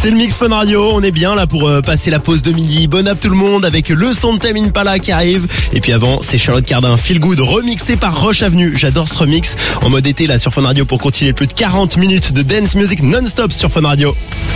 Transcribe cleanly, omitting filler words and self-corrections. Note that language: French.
C'est le Mix Fun Radio, on est bien là pour passer la pause de midi. Bon app tout le monde avec le son de Tame Impala qui arrive. Et puis avant, c'est Charlotte Cardin, Feel Good, remixé par Roche Avenue. J'adore ce remix. En mode été là sur Fun Radio pour continuer plus de 40 minutes de dance music non-stop sur Fun Radio.